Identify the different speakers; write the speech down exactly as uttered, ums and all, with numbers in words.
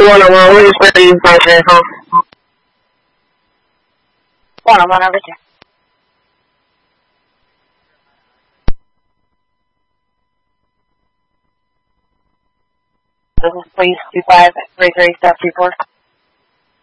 Speaker 1: one oh one, we're just ready to use my phone.
Speaker 2: one oh one over two. This is police two five three three, step two four.